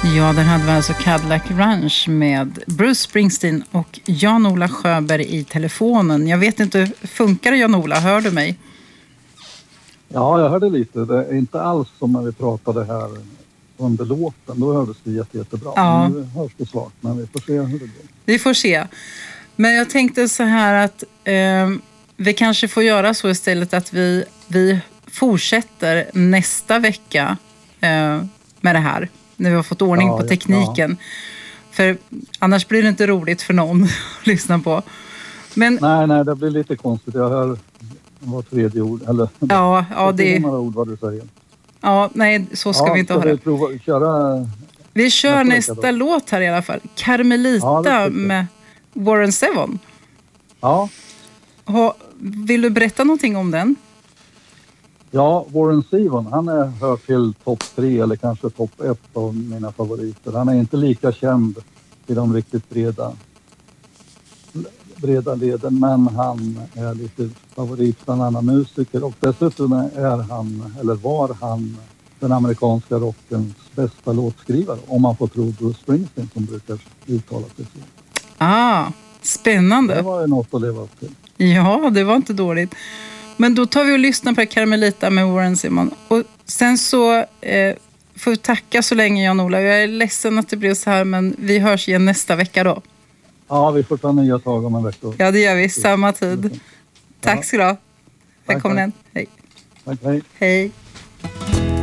Ja, där hade vi alltså Cadillac Ranch med Bruce Springsteen och Jan-Ola Sjöberg i telefonen. Jag vet inte, funkar det Jan-Ola? Hör du mig? Ja, jag hörde lite. Det är inte alls som när vi pratade här under låten. Då hördes det jättebra. Ja. Nu hörs det svagt, men vi får se hur det går. Vi får se. Men jag tänkte så här att vi kanske får göra så istället att vi fortsätter nästa vecka med det här. När vi har fått ordning på tekniken. Ja. För annars blir det inte roligt för någon att lyssna på. Men, nej, det blir lite konstigt. Jag hör var tredje ord. Eller, det är några ord vad du säger. Ja, nej, så ska vi inte ha det. Vi kör nästa låt här i alla fall. Carmelita med Warren Zevon. Ja. Vill du berätta någonting om den? Ja, Warren Zevon, han hör till topp 3 eller kanske topp 1 av mina favoriter. Han är inte lika känd i de riktigt breda leden, men han är lite favorit bland andra musiker, och dessutom var han den amerikanska rockens bästa låtskrivare, om man får tro Bruce Springsteen som brukar uttala sig så. Spännande. Det var ju något att leva upp till. Ja, det var inte dåligt. Men då tar vi och lyssnar på Carmelita med Warren Zevon. Och sen så får vi tacka så länge, Jan-Ola. Jag är ledsen att det blev så här, men vi hörs igen nästa vecka då. Ja, vi får ta nya tag om en vecka. Ja, det gör vi. Samma tid. Tack ska du ha. Välkommen. Hej. Tack, hej. Hej.